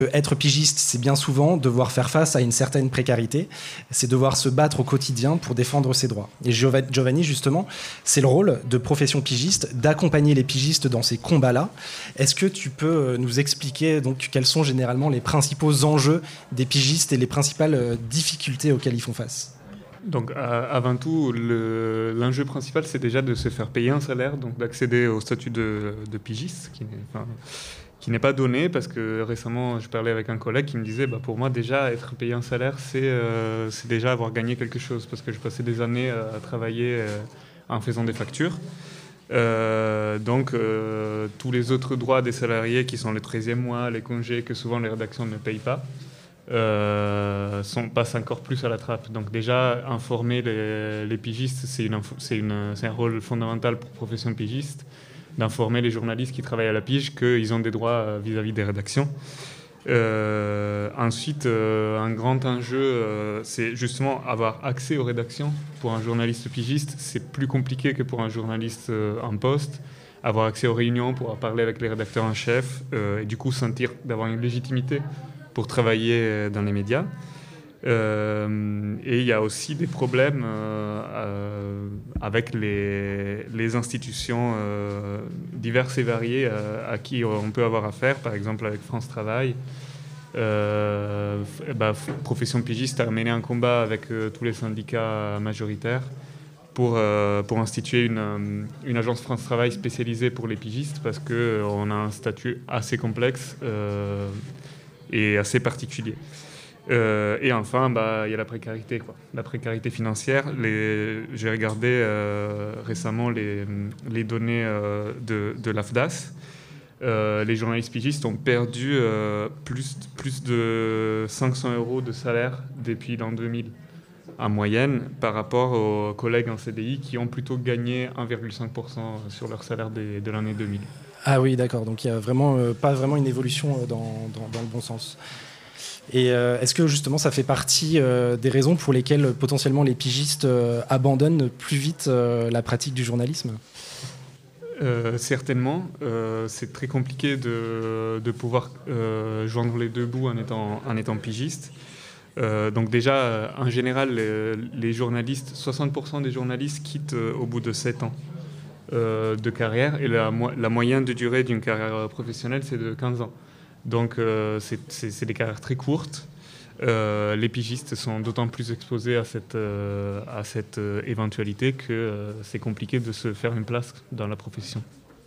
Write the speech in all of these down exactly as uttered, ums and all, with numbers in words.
Être pigiste, c'est bien souvent devoir faire face à une certaine précarité, c'est devoir se battre au quotidien pour défendre ses droits. Et Giovanni, justement, c'est le rôle de profession pigiste d'accompagner les pigistes dans ces combats-là. Est-ce que tu peux nous expliquer donc quels sont généralement les principaux enjeux des pigistes et les principales difficultés auxquelles ils font face ? Donc, euh, avant tout, le, l'enjeu principal, c'est déjà de se faire payer un salaire, donc d'accéder au statut de, de pigiste, qui n'est, enfin, qui n'est pas donné, parce que récemment, je parlais avec un collègue qui me disait, bah, pour moi, déjà, être payé un salaire, c'est, euh, c'est déjà avoir gagné quelque chose, parce que je passais des années à travailler euh, en faisant des factures. Euh, donc, euh, tous les autres droits des salariés, qui sont le treizième mois, les congés, que souvent les rédactions ne payent pas, Euh, sont, passent encore plus à la trappe. Donc déjà, informer les, les pigistes, c'est, une, c'est, une, c'est un rôle fondamental pour profession pigiste, d'informer les journalistes qui travaillent à la pige qu'ils ont des droits vis-à-vis des rédactions. Euh, ensuite, euh, un grand enjeu, euh, c'est justement avoir accès aux rédactions. Pour un journaliste pigiste, c'est plus compliqué que pour un journaliste euh, en poste. Avoir accès aux réunions, pouvoir parler avec les rédacteurs en chef, euh, et du coup sentir d'avoir une légitimité pour travailler dans les médias. Euh, et il y a aussi des problèmes euh, euh, avec les, les institutions euh, diverses et variées euh, à qui on peut avoir affaire, par exemple avec France Travail. Euh, bah, Profession Pigiste a mené un combat avec euh, tous les syndicats majoritaires pour, euh, pour instituer une, une agence France Travail spécialisée pour les pigistes, parce qu'on a un statut assez complexe euh, et assez particulier. Euh, et enfin, bah, y a la précarité, quoi. La précarité financière. Les, j'ai regardé euh, récemment les, les données euh, de, de l'A F D A S. Euh, les journalistes pigistes ont perdu euh, plus, plus de cinq cents euros de salaire depuis l'an deux mille, en moyenne, par rapport aux collègues en C D I qui ont plutôt gagné un virgule cinq pour cent sur leur salaire de, de l'année deux mille. Ah oui, d'accord. Donc il n'y a vraiment, euh, pas vraiment une évolution euh, dans, dans, dans le bon sens. Et euh, est-ce que justement ça fait partie euh, des raisons pour lesquelles euh, potentiellement les pigistes euh, abandonnent plus vite euh, la pratique du journalisme ? euh, Certainement. Euh, c'est très compliqué de, de pouvoir euh, joindre les deux bouts en étant, en étant pigiste. Euh, donc déjà, en général, les, les journalistes, soixante pour cent des journalistes quittent euh, au bout de sept ans. Euh, de carrière, et la, la moyenne de durée d'une carrière professionnelle, c'est de quinze ans. Donc euh, c'est, c'est, c'est des carrières très courtes. Euh, les pigistes sont d'autant plus exposés à cette, euh, à cette euh, éventualité que euh, c'est compliqué de se faire une place dans la profession.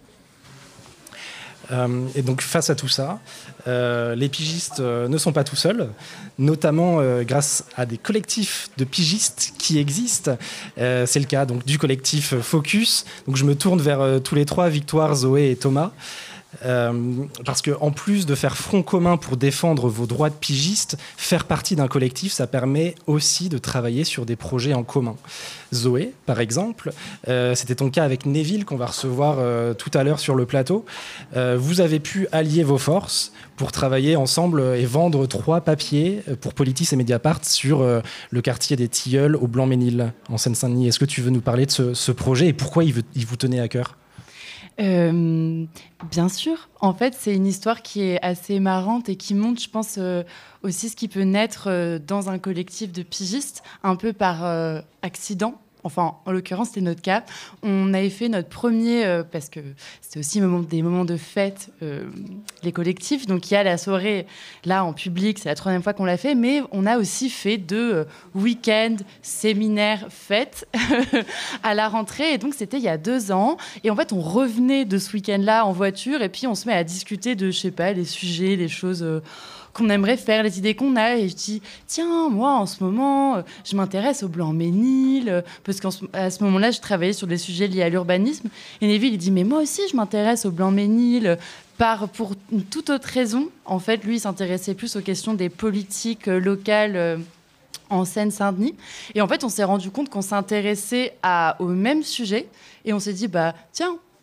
Euh, et donc face à tout ça, euh, les pigistes euh, ne sont pas tout seuls, notamment euh, grâce à des collectifs de pigistes qui existent. Euh, c'est le cas donc du collectif Focus. Donc je me tourne vers euh, tous les trois, Victoire, Zoé et Thomas. Euh, parce qu'en plus de faire front commun pour défendre vos droits de pigiste, faire partie d'un collectif, ça permet aussi de travailler sur des projets en commun. Zoé, par exemple, euh, c'était ton cas avec Neville qu'on va recevoir euh, tout à l'heure sur le plateau. Euh, vous avez pu allier vos forces pour travailler ensemble et vendre trois papiers pour Politis et Mediapart sur euh, le quartier des Tilleuls au Blanc-Ménil, en Seine-Saint-Denis. Est-ce que tu veux nous parler de ce, ce projet et pourquoi il, veut, il vous tenait à cœur ? Euh, bien sûr. En fait, c'est une histoire qui est assez marrante et qui montre, je pense, euh, aussi ce qui peut naître euh, dans un collectif de pigistes, un peu par euh, accident. Enfin, en l'occurrence, c'était notre cas. On avait fait notre premier, euh, parce que c'était aussi moment, des moments de fête, euh, les collectifs. Donc, il y a la soirée, là, en public, c'est la troisième fois qu'on l'a fait, mais on a aussi fait deux euh, week-ends, séminaires, fêtes à la rentrée. Et donc, c'était il y a deux ans. Et en fait, on revenait de ce week-end-là en voiture, et puis on se met à discuter de, je sais pas, les sujets, les choses... Euh, qu'on aimerait faire, les idées qu'on a. Et je dis, tiens, moi, en ce moment, je m'intéresse au Blanc-Ménil, parce qu'à ce moment-là, je travaillais sur des sujets liés à l'urbanisme. Et Neville, il dit, mais moi aussi, je m'intéresse au Blanc-Ménil, par, pour une toute autre raison. En fait, lui, il s'intéressait plus aux questions des politiques locales en Seine-Saint-Denis. Et en fait, on s'est rendu compte qu'on s'intéressait à, au même sujet. Et on s'est dit, bah, tiens,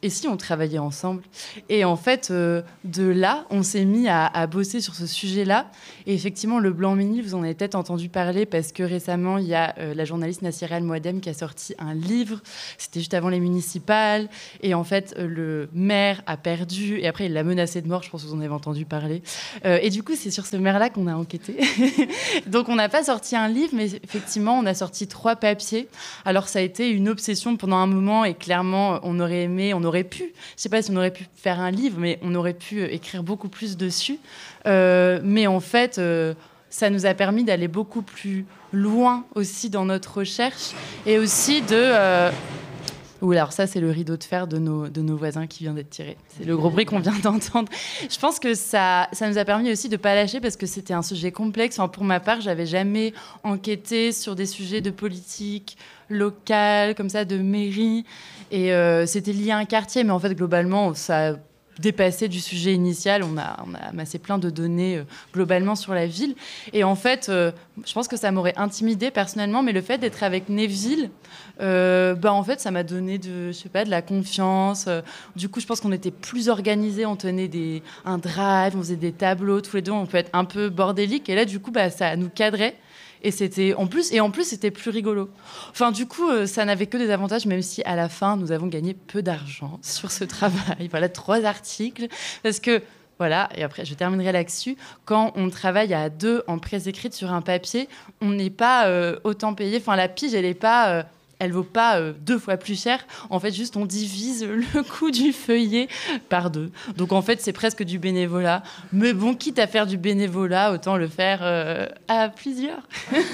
et si on travaillait ensemble? Et en fait, euh, de là, on s'est mis à, à bosser sur ce sujet-là. Et effectivement, le Blanc-Ménil, vous en avez peut-être entendu parler parce que récemment, il y a euh, la journaliste Nassira El Mouadem qui a sorti un livre. C'était juste avant les municipales. Et en fait, euh, le maire a perdu. Et après, il l'a menacé de mort. Je pense que vous en avez entendu parler. Euh, et du coup, c'est sur ce maire-là qu'on a enquêté. Donc, on n'a pas sorti un livre, mais effectivement, on a sorti trois papiers. Alors, ça a été une obsession pendant un moment. Et clairement, on aurait aimé, on aurait pu, je ne sais pas si on aurait pu faire un livre, mais on aurait pu écrire beaucoup plus dessus. Euh, mais en fait, euh, ça nous a permis d'aller beaucoup plus loin aussi dans notre recherche et aussi de... Euh... Ouh, alors ça, c'est le rideau de fer de nos, de nos voisins qui vient d'être tiré. C'est le gros bruit qu'on vient d'entendre. Je pense que ça, ça nous a permis aussi de ne pas lâcher parce que c'était un sujet complexe. Enfin, pour ma part, je n'avais jamais enquêté sur des sujets de politique locale, comme ça, de mairie. Et euh, c'était lié à un quartier, mais en fait, globalement, ça a dépassé du sujet initial. On a, on a amassé plein de données euh, globalement sur la ville. Et en fait, euh, je pense que ça m'aurait intimidée personnellement, mais le fait d'être avec Neville, euh, bah, en fait, ça m'a donné de, je sais pas, de la confiance. Euh, du coup, je pense qu'on était plus organisés. On tenait des, un drive, on faisait des tableaux. Tous les deux, on peut être un peu bordélique. Et là, du coup, bah, ça nous cadrait. Et c'était en plus et en plus c'était plus rigolo. Enfin du coup euh, ça n'avait que des avantages, même si à la fin nous avons gagné peu d'argent sur ce travail. Voilà, trois articles parce que voilà, et après je terminerai là-dessus. Quand on travaille à deux en presse écrite sur un papier, on n'est pas euh, autant payé. Enfin la pige elle est pas euh, elle vaut pas euh, deux fois plus cher. En fait, juste on divise le coût du feuillet par deux. Donc en fait, c'est presque du bénévolat. Mais bon, quitte à faire du bénévolat, autant le faire euh, à plusieurs.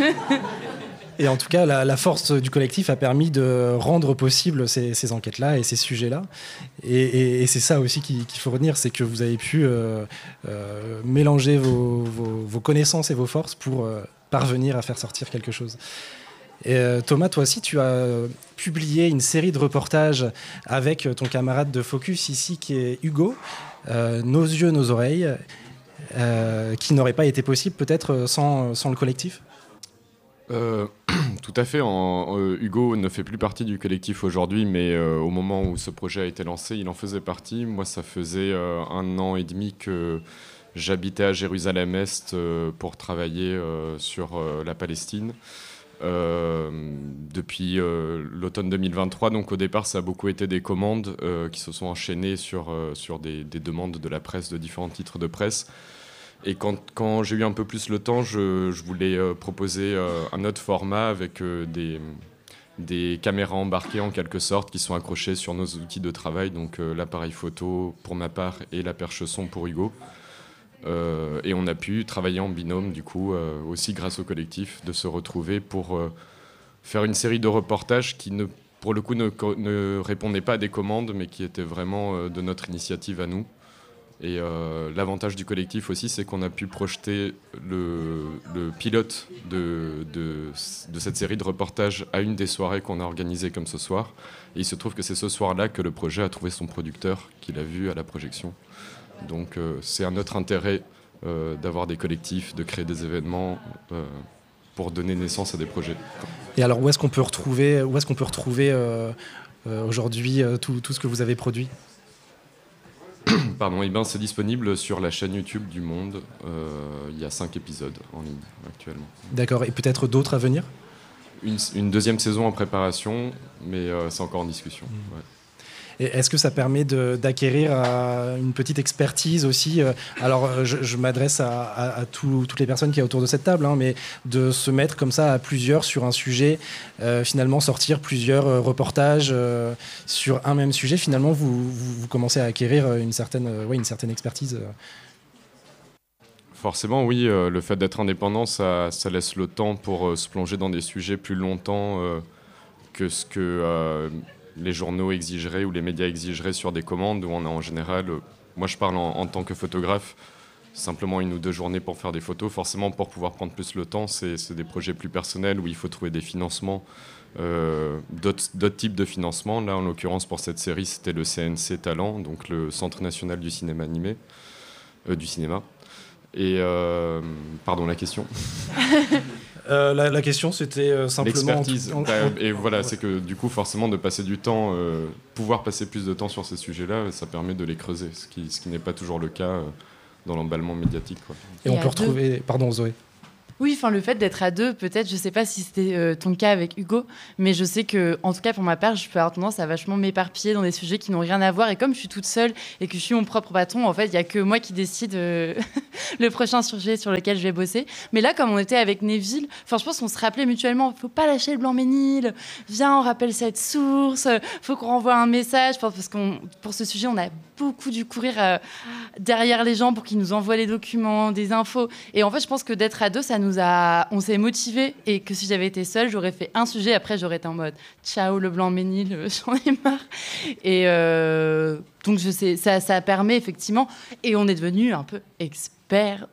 Et en tout cas, la, la force du collectif a permis de rendre possible ces, ces enquêtes-là et ces sujets-là. Et, et, et c'est ça aussi qu'il, qu'il faut retenir, c'est que vous avez pu euh, euh, mélanger vos, vos, vos connaissances et vos forces pour euh, parvenir à faire sortir quelque chose. Et euh, Thomas, toi aussi, tu as publié une série de reportages avec ton camarade de Focus ici, qui est Hugo, euh, Nos yeux, nos oreilles, euh, qui n'aurait pas été possible peut-être sans, sans le collectif. Euh, tout à fait. En, euh, Hugo ne fait plus partie du collectif aujourd'hui, mais euh, au moment où ce projet a été lancé, il en faisait partie. Moi, ça faisait euh, un an et demi que j'habitais à Jérusalem-Est euh, pour travailler euh, sur euh, la Palestine. Euh, depuis euh, l'automne deux mille vingt-trois, donc au départ ça a beaucoup été des commandes euh, qui se sont enchaînées sur, euh, sur des, des demandes de la presse, de différents titres de presse. Et quand, quand j'ai eu un peu plus le temps, je, je voulais euh, proposer euh, un autre format avec euh, des, des caméras embarquées en quelque sorte qui sont accrochées sur nos outils de travail, donc euh, l'appareil photo pour ma part et la perche son pour Hugo. Euh, et on a pu travailler en binôme, du coup, euh, aussi grâce au collectif, de se retrouver pour euh, faire une série de reportages qui, ne, pour le coup, ne, ne répondaient pas à des commandes, mais qui étaient vraiment euh, de notre initiative à nous. Et euh, l'avantage du collectif aussi, c'est qu'on a pu projeter le, le pilote de, de, de cette série de reportages à une des soirées qu'on a organisées comme ce soir. Et il se trouve que c'est ce soir-là que le projet a trouvé son producteur, qu'il a vu à la projection. Donc euh, c'est un autre intérêt euh, d'avoir des collectifs, de créer des événements euh, pour donner naissance à des projets. Et alors où est-ce qu'on peut retrouver, où est-ce qu'on peut retrouver euh, euh, aujourd'hui euh, tout, tout ce que vous avez produit ? Pardon, et ben c'est disponible sur la chaîne YouTube du Monde. Euh, il y a cinq épisodes en ligne actuellement. D'accord, et peut-être d'autres à venir ? Une, une deuxième saison en préparation, mais euh, c'est encore en discussion. Mmh. Ouais. Et est-ce que ça permet de, d'acquérir euh, une petite expertise aussi euh, Alors, je, je m'adresse à, à, à tout, toutes les personnes qui sont autour de cette table, hein, mais de se mettre comme ça à plusieurs sur un sujet, euh, finalement sortir plusieurs euh, reportages euh, sur un même sujet, finalement, vous, vous, vous commencez à acquérir une certaine, euh, ouais, une certaine expertise. Euh. Forcément, oui. Euh, le fait d'être indépendant, ça, ça laisse le temps pour euh, se plonger dans des sujets plus longtemps euh, que ce que... Euh, les journaux exigeraient ou les médias exigeraient sur des commandes où on a en général, euh, moi je parle en, en tant que photographe, simplement une ou deux journées pour faire des photos. Forcément, pour pouvoir prendre plus le temps, c'est, c'est des projets plus personnels où il faut trouver des financements, euh, d'autres, d'autres types de financements. Là, en l'occurrence, pour cette série, c'était le C N C Talent, donc le Centre national du cinéma animé, euh, du cinéma. Et euh, pardon, la question. Euh, la, la question, c'était euh, simplement... L'expertise. En... Bah, et voilà, c'est que du coup, forcément, de passer du temps, euh, pouvoir passer plus de temps sur ces sujets-là, ça permet de les creuser, ce qui, ce qui n'est pas toujours le cas euh, dans l'emballement médiatique, quoi. Et, et on peut retrouver... Deux. Pardon, Zoé. Oui, enfin le fait d'être à deux, peut-être, je sais pas si c'était euh, ton cas avec Hugo, mais je sais que, en tout cas pour ma part, je peux avoir tendance à vachement m'éparpiller dans des sujets qui n'ont rien à voir. Et comme je suis toute seule et que je suis mon propre patron, en fait, il y a que moi qui décide euh, le prochain sujet sur lequel je vais bosser. Mais là, comme on était avec Neville, enfin je pense qu'on se rappelait mutuellement, faut pas lâcher le Blanc-Ménil, viens, on rappelle cette source, faut qu'on renvoie un message, parce qu'on pour ce sujet, on a beaucoup dû courir euh, derrière les gens pour qu'ils nous envoient les documents, des infos. Et en fait, je pense que d'être à deux, ça nous a, on s'est motivés, et que si j'avais été seule, j'aurais fait un sujet, après j'aurais été en mode ciao le Blanc-Ménil, j'en ai marre. Et euh, donc je sais, ça, ça permet effectivement, et on est devenu un peu experts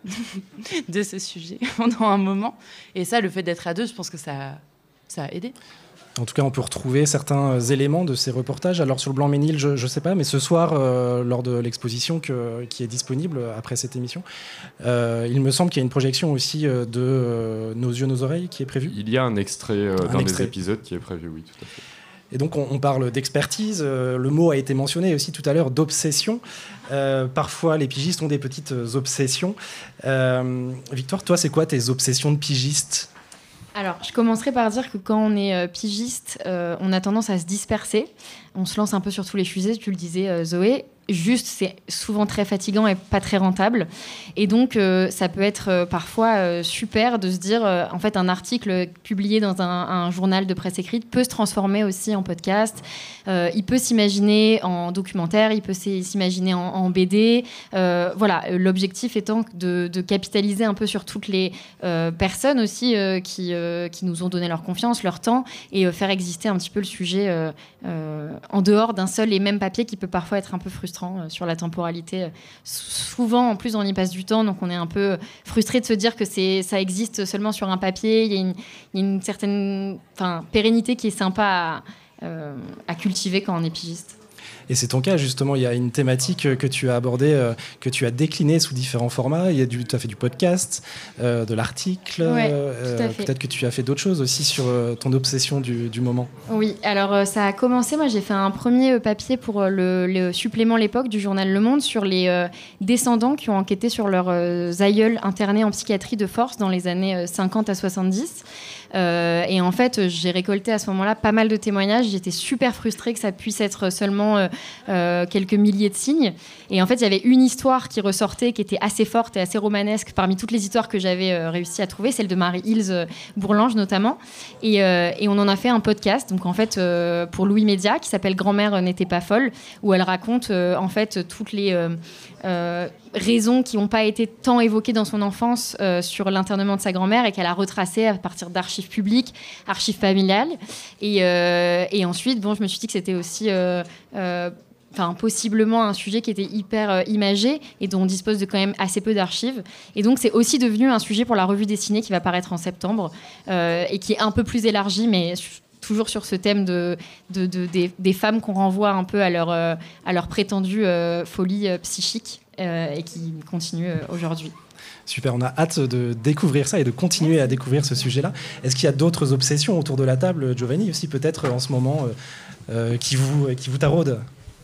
de ce sujet pendant un moment. Et ça, le fait d'être à deux, je pense que ça, ça a aidé. En tout cas, on peut retrouver certains éléments de ces reportages. Alors sur le Blanc-Ménil, je ne sais pas, mais ce soir, euh, lors de l'exposition que, qui est disponible après cette émission, euh, il me semble qu'il y a une projection aussi euh, de euh, Nos yeux, nos oreilles qui est prévue. Il y a un extrait euh, un d'un extrait. des épisodes qui est prévu, oui, tout à fait. Et donc, on, on parle d'expertise. Euh, le mot a été mentionné aussi tout à l'heure, d'obsession. Euh, parfois, les pigistes ont des petites obsessions. Euh, Victoire, toi, c'est quoi tes obsessions de pigiste ? Alors, je commencerai par dire que quand on est euh, pigiste, euh, on a tendance à se disperser. On se lance un peu sur tous les fusées, tu le disais, euh, Zoé. Juste, c'est souvent très fatigant et pas très rentable. Et donc, euh, ça peut être euh, parfois euh, super de se dire, euh, en fait, un article publié dans un, un journal de presse écrite peut se transformer aussi en podcast. Euh, il peut s'imaginer en documentaire, il peut s'imaginer en, en B D. Euh, voilà, l'objectif étant de, de capitaliser un peu sur toutes les euh, personnes aussi euh, qui, euh, qui nous ont donné leur confiance, leur temps, et euh, faire exister un petit peu le sujet euh, euh, en dehors d'un seul et même papier qui peut parfois être un peu frustrant sur la temporalité. Souvent, en plus, on y passe du temps, donc on est un peu frustré de se dire que c'est, ça existe seulement sur un papier. Il y a une, il y a une certaine enfin, pérennité qui est sympa à, euh, à cultiver quand on est pigiste. Et c'est ton cas, justement. Il y a une thématique que tu as abordée, euh, que tu as déclinée sous différents formats. Il y a du, tu as fait du podcast, euh, de l'article. Ouais, euh, tout à fait. Peut-être que tu as fait d'autres choses aussi sur euh, ton obsession du, du moment. Oui, alors euh, ça a commencé. Moi, j'ai fait un premier papier pour euh, le, le supplément L'Époque du journal Le Monde sur les euh, descendants qui ont enquêté sur leurs euh, aïeuls internés en psychiatrie de force dans les années euh, cinquante à soixante-dix. Euh, et en fait, j'ai récolté à ce moment-là pas mal de témoignages. J'étais super frustrée que ça puisse être seulement euh, euh, quelques milliers de signes. Et en fait, il y avait une histoire qui ressortait, qui était assez forte et assez romanesque parmi toutes les histoires que j'avais euh, réussi à trouver, celle de Marie-Ilse euh, Bourlange notamment. Et, euh, et on en a fait un podcast, donc en fait euh, pour Louis Média, qui s'appelle Grand-mère n'était pas folle, où elle raconte euh, en fait toutes les euh, euh, raisons qui n'ont pas été tant évoquées dans son enfance euh, sur l'internement de sa grand-mère et qu'elle a retracé à partir d'archives publiques, archives familiales. Et, euh, et ensuite, bon, je me suis dit que c'était aussi euh, euh, enfin, possiblement un sujet qui était hyper euh, imagé et dont on dispose de quand même assez peu d'archives. Et donc, c'est aussi devenu un sujet pour la revue dessinée qui va paraître en septembre euh, et qui est un peu plus élargi, mais toujours sur ce thème de, de, de, des, des femmes qu'on renvoie un peu à leur, euh, à leur prétendue euh, folie euh, psychique euh, et qui continue euh, aujourd'hui. Super, on a hâte de découvrir ça et de continuer à découvrir ce sujet-là. Est-ce qu'il y a d'autres obsessions autour de la table, Giovanni, aussi peut-être en ce moment, euh, euh, qui, vous, qui vous taraudent ?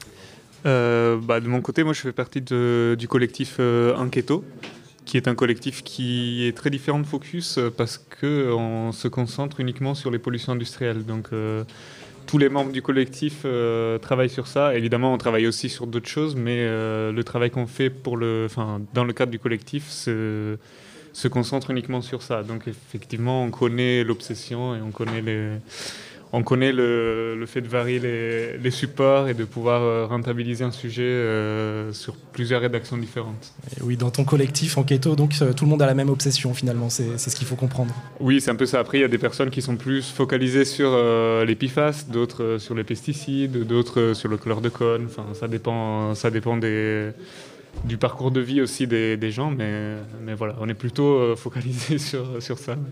euh, bah, De mon côté, moi je fais partie de, du collectif euh, Enquêto, qui est un collectif qui est très différent de Focus parce qu'on se concentre uniquement sur les pollutions industrielles. Donc euh, tous les membres du collectif euh, travaillent sur ça. Évidemment, on travaille aussi sur d'autres choses, mais euh, le travail qu'on fait pour le, enfin, dans le cadre du collectif se, se concentre uniquement sur ça. Donc effectivement, on connaît l'obsession et on connaît les... On connaît le, le fait de varier les, les supports et de pouvoir rentabiliser un sujet euh, sur plusieurs rédactions différentes. Et oui, dans ton collectif Enquêto, donc euh, tout le monde a la même obsession finalement, c'est, c'est ce qu'il faut comprendre. Oui, c'est un peu ça. Après, il y a des personnes qui sont plus focalisées sur euh, les P F A S, d'autres euh, sur les pesticides, d'autres euh, sur le chlordécone. Enfin, ça dépend, ça dépend des, du parcours de vie aussi des, des gens, mais, mais voilà, on est plutôt euh, focalisé sur, sur ça.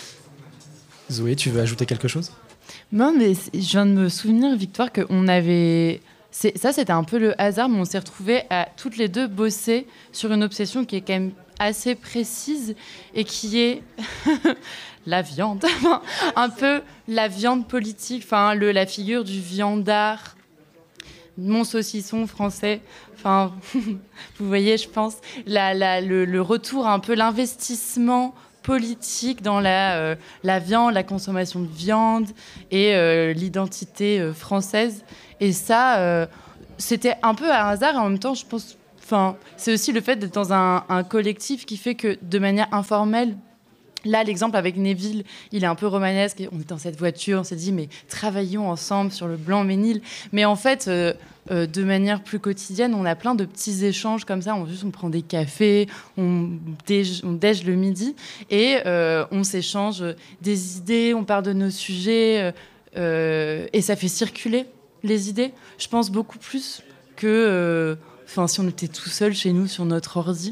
Zoé, tu veux ajouter quelque chose ? Non, mais je viens de me souvenir, Victoire, qu'on avait... C'est, ça, c'était un peu le hasard, mais on s'est retrouvés à toutes les deux bosser sur une obsession qui est quand même assez précise et qui est la viande, un peu la viande politique, enfin le, la figure du viandard, mon saucisson français. Enfin, vous voyez, je pense, la, la, le, le retour, un peu l'investissement politique dans la, euh, la viande, la consommation de viande et euh, l'identité euh, française. Et ça, euh, c'était un peu un hasard. Et en même temps, je pense, enfin, c'est aussi le fait d'être dans un, un collectif qui fait que, de manière informelle, là, l'exemple avec Neville, il est un peu romanesque. On est dans cette voiture, on s'est dit, mais travaillons ensemble sur le Blanc-Ménil. Mais en fait, euh, euh, de manière plus quotidienne, on a plein de petits échanges comme ça. On, juste, on prend des cafés, on déj, on déj le midi et euh, on s'échange des idées, on parle de nos sujets euh, et ça fait circuler les idées. Je pense beaucoup plus que euh, si on était tout seul chez nous sur notre ordi.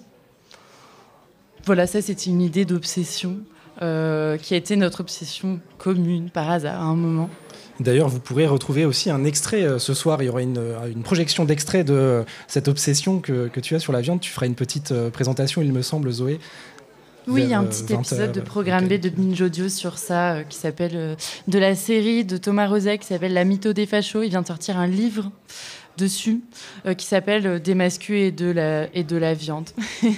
Voilà, ça, c'était une idée d'obsession euh, qui a été notre obsession commune, par hasard, à un moment. D'ailleurs, vous pourrez retrouver aussi un extrait euh, ce soir. Il y aura une, une projection d'extrait de euh, cette obsession que, que tu as sur la viande. Tu feras une petite euh, présentation, il me semble, Zoé. Oui, il y a un petit épisode de Programme B de Binge Audio sur ça, euh, qui s'appelle euh, de la série de Thomas Rozek, qui s'appelle La mytho des fachos. Il vient de sortir un livre dessus euh, qui s'appelle euh, Des mascus et de la, et de la viande.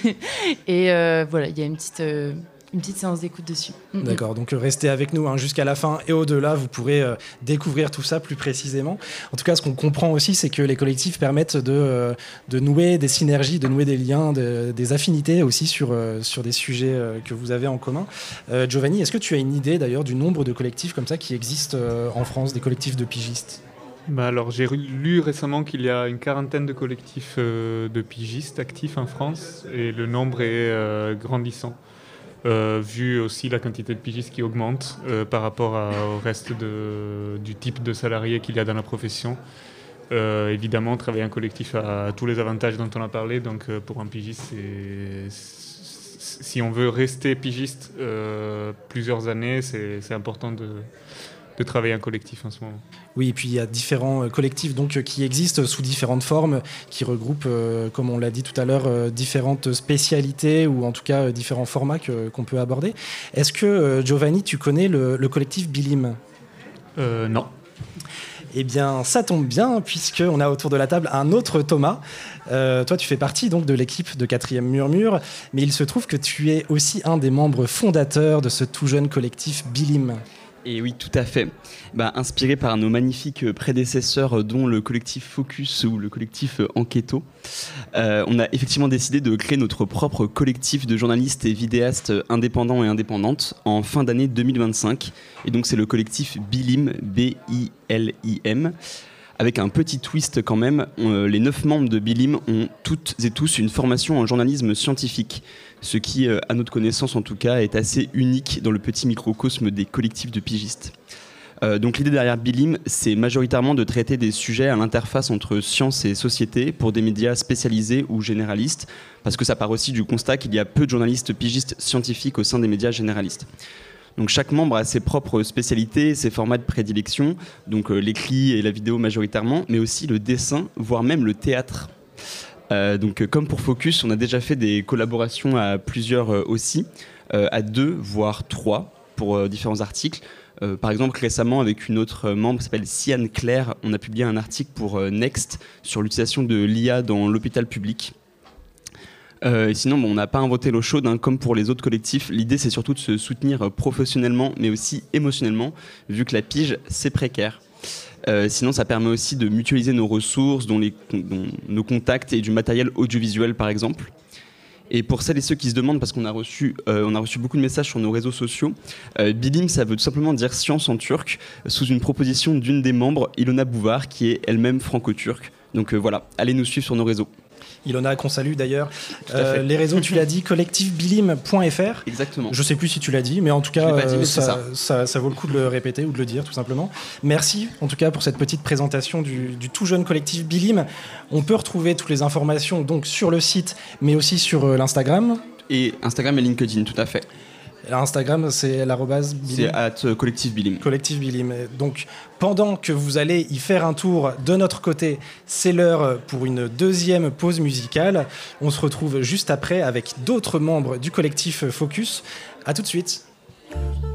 Et euh, voilà, il y a une petite, euh, une petite séance d'écoute dessus. Mm-hmm. D'accord, donc restez avec nous hein, jusqu'à la fin et au-delà, vous pourrez euh, découvrir tout ça plus précisément. En tout cas, ce qu'on comprend aussi, c'est que les collectifs permettent de, euh, de nouer des synergies, de nouer des liens, de, des affinités aussi sur, euh, sur des sujets euh, que vous avez en commun. Euh, Giovanni, est-ce que tu as une idée d'ailleurs du nombre de collectifs comme ça qui existent euh, en France, des collectifs de pigistes ? Bah alors, j'ai lu récemment qu'il y a une quarantaine de collectifs euh, de pigistes actifs en France et le nombre est euh, grandissant, euh, vu aussi la quantité de pigistes qui augmente euh, par rapport à, au reste de, du type de salariés qu'il y a dans la profession. Euh, évidemment, travailler en collectif a tous les avantages dont on a parlé, donc euh, pour un pigiste, c'est, c'est, si on veut rester pigiste euh, plusieurs années, c'est, c'est important de... de travailler en collectif en ce moment. Oui, et puis il y a différents collectifs donc, qui existent sous différentes formes, qui regroupent, euh, comme on l'a dit tout à l'heure, euh, différentes spécialités ou en tout cas euh, différents formats que, qu'on peut aborder. Est-ce que, euh, Giovanni, tu connais le, le collectif Bilim ? euh, Non. Eh bien, ça tombe bien, puisqu'on a autour de la table un autre Thomas. Euh, toi, tu fais partie donc, de l'équipe de Quatrième Murmure, mais il se trouve que tu es aussi un des membres fondateurs de ce tout jeune collectif Bilim. Et oui, tout à fait. Bah, inspiré par nos magnifiques prédécesseurs, dont le collectif Focus ou le collectif Enquêto, euh, on a effectivement décidé de créer notre propre collectif de journalistes et vidéastes indépendants et indépendantes en fin d'année deux mille vingt-cinq. Et donc, c'est le collectif Bilim, B I L I M. Avec un petit twist quand même, on, les neuf membres de Bilim ont toutes et tous une formation en journalisme scientifique, ce qui, à notre connaissance en tout cas, est assez unique dans le petit microcosme des collectifs de pigistes. Euh, donc l'idée derrière Bilim, c'est majoritairement de traiter des sujets à l'interface entre science et société pour des médias spécialisés ou généralistes, parce que ça part aussi du constat qu'il y a peu de journalistes pigistes scientifiques au sein des médias généralistes. Donc chaque membre a ses propres spécialités, ses formats de prédilection, donc euh, l'écrit et la vidéo majoritairement, mais aussi le dessin, voire même le théâtre. Euh, donc euh, comme pour Focus, on a déjà fait des collaborations à plusieurs euh, aussi, euh, à deux, voire trois, pour euh, différents articles. Euh, par exemple, récemment, avec une autre membre qui s'appelle Siane Claire, on a publié un article pour euh, Next sur l'utilisation de l'I A dans l'hôpital public. Euh, sinon, bon, on n'a pas inventé l'eau chaude, hein, comme pour les autres collectifs. L'idée, c'est surtout de se soutenir professionnellement, mais aussi émotionnellement, vu que la pige, c'est précaire. Euh, sinon, ça permet aussi de mutualiser nos ressources, dont, les, dont nos contacts et du matériel audiovisuel, par exemple. Et pour celles et ceux qui se demandent, parce qu'on a reçu, euh, on a reçu beaucoup de messages sur nos réseaux sociaux, euh, Bilim, ça veut tout simplement dire science en turc, sous une proposition d'une des membres, Ilona Bouvard, qui est elle-même franco-turque. Donc euh, voilà, allez nous suivre sur nos réseaux. Ilona, qu'on salue d'ailleurs. Euh, les réseaux, tu l'as dit, collectif bilim point f r. Exactement. Je ne sais plus si tu l'as dit, mais en tout cas, dit, mais euh, ça, ça. Ça, ça vaut le coup de le répéter ou de le dire, tout simplement. Merci, en tout cas, pour cette petite présentation du, du tout jeune collectif Bilim. On peut retrouver toutes les informations donc, sur le site, mais aussi sur euh, l'Instagram. Et Instagram et LinkedIn, tout à fait. Instagram, c'est l'arrobase Bilim. C'est at collectif Bilim. Collectif Bilim. Donc, pendant que vous allez y faire un tour de notre côté, c'est l'heure pour une deuxième pause musicale. On se retrouve juste après avec d'autres membres du collectif Focus. À tout de suite.